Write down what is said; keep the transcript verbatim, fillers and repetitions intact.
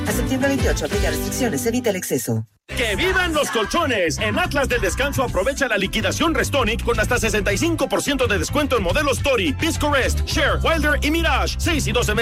A septiembre veintiocho, aplica restricciones, evita el exceso. ¡Que vivan los colchones! En Atlas del Descanso aprovecha la liquidación Restonic con hasta sesenta y cinco por ciento de descuento en modelos Tori, Visco Rest, Share, Wilder y Mirage. seis y doce meses